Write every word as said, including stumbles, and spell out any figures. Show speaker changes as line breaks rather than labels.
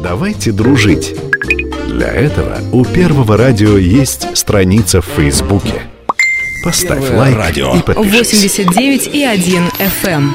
Давайте дружить. Для этого у Первого радио есть страница в Фейсбуке. Поставь лайк
радио.
и подпишись.
восемьдесят девять и один эф эм.